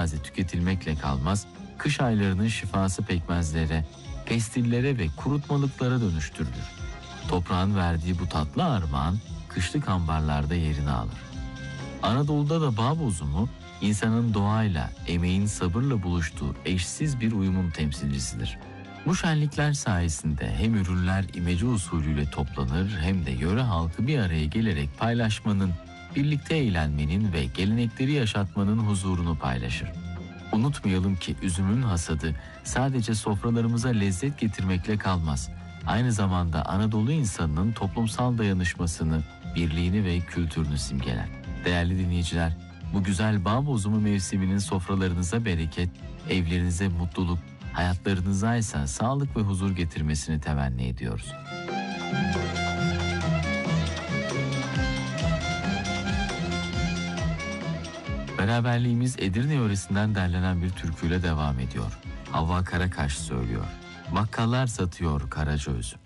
taze tüketilmekle kalmaz, kış aylarının şifası pekmezlere, pestillere ve kurutmalıklara dönüştürülür. Toprağın verdiği bu tatlı armağan kışlık ambarlarda yerini alır. Anadolu'da da bağ bozumu, insanın doğayla, emeğin sabırla buluştuğu eşsiz bir uyumun temsilcisidir. Bu şenlikler sayesinde hem ürünler imece usulüyle toplanır hem de yöre halkı bir araya gelerek paylaşmanın, birlikte eğlenmenin ve gelenekleri yaşatmanın huzurunu paylaşır. Unutmayalım ki üzümün hasadı sadece sofralarımıza lezzet getirmekle kalmaz. Aynı zamanda Anadolu insanının toplumsal dayanışmasını, birliğini ve kültürünü simgeler. Değerli dinleyiciler, bu güzel bağ bozumu mevsiminin sofralarınıza bereket, evlerinize mutluluk, hayatlarınıza ise sağlık ve huzur getirmesini temenni ediyoruz. Beraberliğimiz Edirne yöresinden derlenen bir türküyle devam ediyor. Havva Karakaş söylüyor. Bakkallar satıyor karaca üzüm.